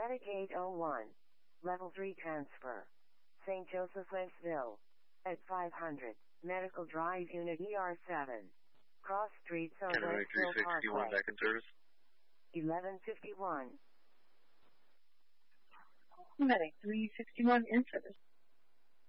Medic 801. Level 3 transfer. St. Joseph, Wentzville. At 500. Medical Drive Unit ER7. Cross Street, Medic Westville 361 Parkway. back in service. 1151. Medic 361 in service.